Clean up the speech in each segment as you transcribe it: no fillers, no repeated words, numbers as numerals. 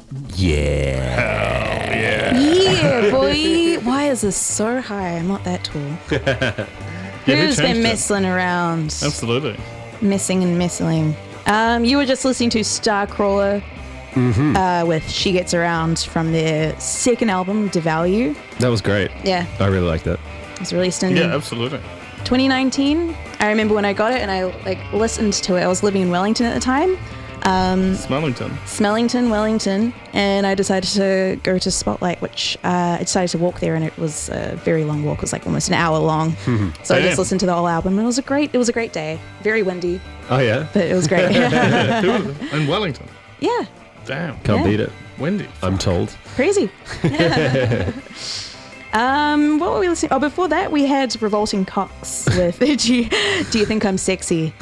Yeah. Yeah, boy. Why is this so high? I'm not that tall. Who's been messing around? Absolutely. Messing and messing. You were just listening to Starcrawler with She Gets Around from their second album, Devalue. That was great. Yeah. I really liked that. It was released in Yeah, absolutely. 2019. I remember when I got it and I listened to it. I was living in Wellington at the time. Smellington, Wellington, and I decided to go to Spotlight, which I decided to walk there, and it was a very long walk. It was like almost an hour long. So I just listened to the whole album, and it was a great day. Very windy, Oh, yeah? but it was great. In Wellington. Yeah, Damn. Can't beat it. Windy. I'm told. crazy. What were we listening? Oh, before that we had Revolting Cocks with Do You Think I'm Sexy?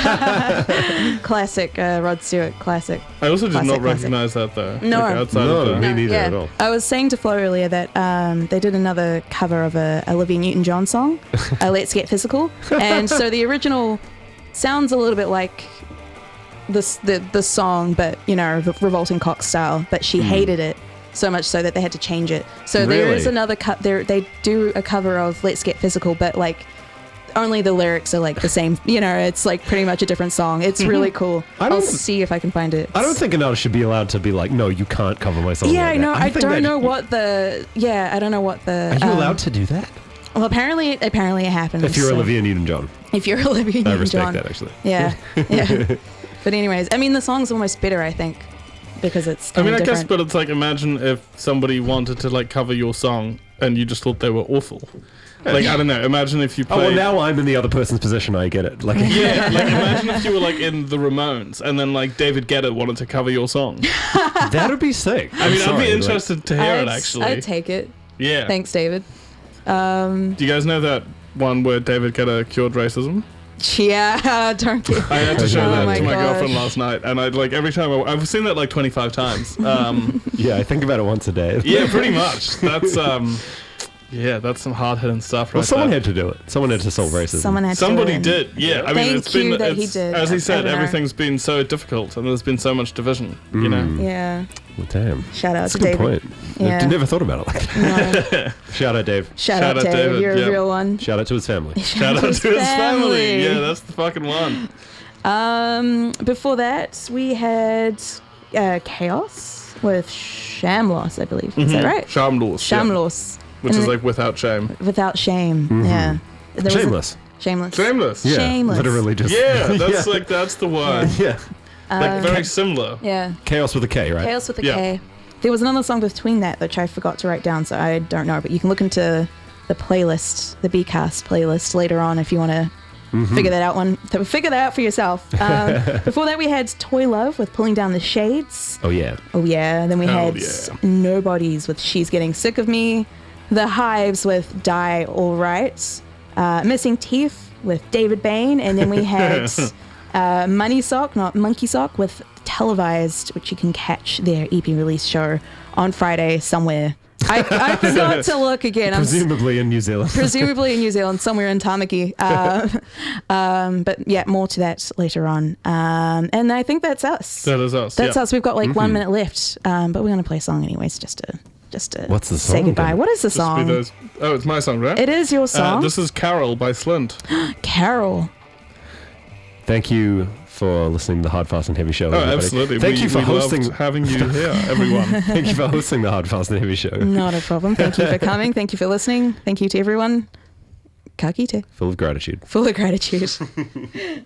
Classic, Rod Stewart classic. I also did Classic, not classic. recognize that though. No. Like outside No, of the... me neither at all. I was saying to Flo earlier that they did another cover of a Olivia Newton-John song, Let's Get Physical, and so the original sounds a little bit like the song, but Revolting Cocks style, but she hated it so much so that they had to change it. So there is another cut there. They do a cover of Let's Get Physical, but like only the lyrics are like the same. It's like pretty much a different song. It's really cool. I'll see if I can find it. I don't think an artist should be allowed to be like, no, you can't cover my song. Yeah, like I know. that. I think don't that- know what the. Yeah, I don't know what the. Are you allowed to do that? Well, apparently it happens. If you're so- Olivia Newton-John. If you're Olivia I respect Newton-John. that, actually. Yeah, yeah. But anyways, I mean, the song's almost better, I think, because it's. I mean, I different. guess, but it's like, imagine if somebody wanted to like cover your song and you just thought they were awful. Like, I don't know. Imagine if you Oh, played... well, now I'm in the other person's position. I get it. Like, Yeah, like imagine if you were like in the Ramones and then like David Guetta wanted to cover your song. that would be sick. I mean, I'd be interested to hear it actually. I'd take it. Yeah. Thanks, David. Do you guys know that one where David Guetta cured racism? Yeah, don't get. I had to show Oh that my to my gosh. girlfriend last night, and I'd like every time I've seen that like 25 times. Yeah, I think about it once a day. Yeah, pretty much. That's that's some hard hitting stuff. Well, Right someone there. had to do it. Someone had to solve racism. Someone had Somebody to. did, yeah. I mean, Thank it's been you that he it's- did. as he I said, don't know. everything's been so difficult, and there's been so much division. You know. Yeah. Well, damn. Shout out That's to a good David. point. Yeah. I never thought about it like that. No. Shout out, Dave. Shout out Dave. You're yeah. a real one. Shout out to his family. Shout out to his family. Yeah, that's the fucking one. Before that, we had Chaos with Shamloss, I believe. Is that right? Shamlos. Yeah. Shamloss. Which And is the- like without shame. Without shame. Yeah. There was a- Shameless. Shameless. Shameless. Yeah, Shameless. literally just. Yeah, that's like that's the word. Yeah. Like very similar. Yeah. Chaos with a K, right? Chaos with a Yeah. K. There was another song between that which I forgot to write down, so I don't know. But you can look into the playlist, the Bcast playlist later on if you want to figure that out. Figure that out for yourself. Before that, we had Toy Love with Pulling Down the Shades. Oh, yeah. Oh yeah. Then we Hell had yeah. Nobodies with She's Getting Sick of Me. The Hives with Die All Right. Missing Teeth with David Bain, and then we had Money Sock, not Monkey Sock, with Televised, which you can catch their EP release show on Friday somewhere. I forgot to look again. Presumably in New Zealand. Presumably in New Zealand, somewhere in Tamaki. But yeah, more to that later on. And I think that's us. That is us. That's yeah. us. We've got like 1 minute left, but we're going to play a song anyways, just to What's the say song goodbye. then? What is the Just be song? those- Oh, it's my song, right? It is your song. This is Carol by Slint. Carol. Thank you for listening to the Hard, Fast and Heavy show. Oh, everybody. absolutely. Thank you for we hosting. loved having you here, everyone. Thank you for hosting the Hard, Fast and Heavy show. Not a problem. Thank you for coming. Thank you for listening. Thank you to everyone. Ka kite. Full of gratitude. Full of gratitude.